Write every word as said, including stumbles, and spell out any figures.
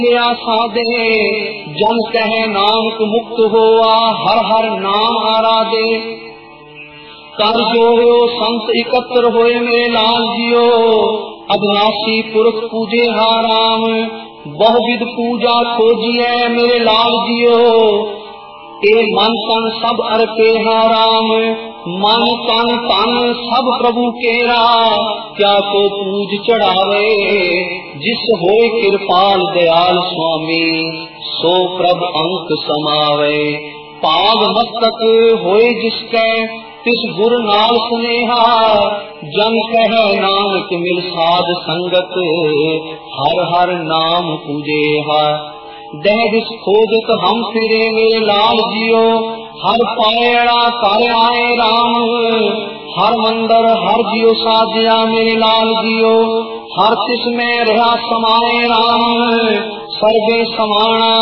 गया साधे जन कहे नानक मुक्त होआ हर हर नाम आराधे। कर जोयो संत एकत्र होए मेरे लाल जियो अविनाशी पुरख पूजे हा राम। बहुविध पूजा खोजिए मेरे लाल जियो ए मन तन सब अर्पे हा राम। मन तन तन सब प्रभु केरा क्या को पूज चढ़ावे। जिस होए कृपाल दयाल स्वामी सो प्रभ अंक समावे। पाग मस्तक होए जिसके तिस गुर नाल स्नेहा जन कहे नानक मिल साध संगत हर हर नाम पूजेहा। दह दिस खोजत हम फिरे मेरे लाल जियो हर पायड़ा कर आए राम। हर मंदर हर जियो साजिया मेरे लाल जियो हर तिस में रहा समाए राम। सर्वे समाना